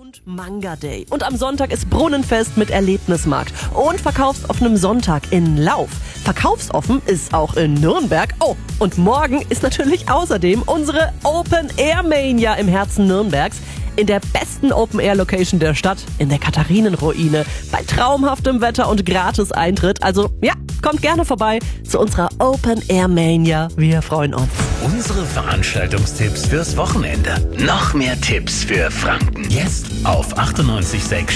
und Manga Day. Und am Sonntag ist Brunnenfest mit Erlebnismarkt und verkaufsoffenem Sonntag in Lauf. Verkaufsoffen ist auch in Nürnberg. Oh, und morgen ist natürlich außerdem unsere Open Air Mania im Herzen Nürnbergs. In der besten Open-Air-Location der Stadt, in der Katharinenruine, bei traumhaftem Wetter und gratis Eintritt. Also ja, kommt gerne vorbei zu unserer Open-Air-Mania. Wir freuen uns. Unsere Veranstaltungstipps fürs Wochenende. Noch mehr Tipps für Franken. Jetzt auf 98.6